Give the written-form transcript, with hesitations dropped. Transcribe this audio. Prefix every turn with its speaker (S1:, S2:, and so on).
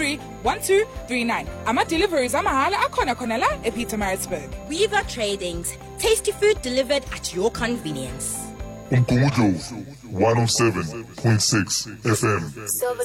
S1: 083 1239. Ama deliveries amahala akhona khona la ePietermaritzburg.
S2: Weaver Tradings. Tasty food delivered at your convenience.
S3: Umgungudlovu 107.6 FM.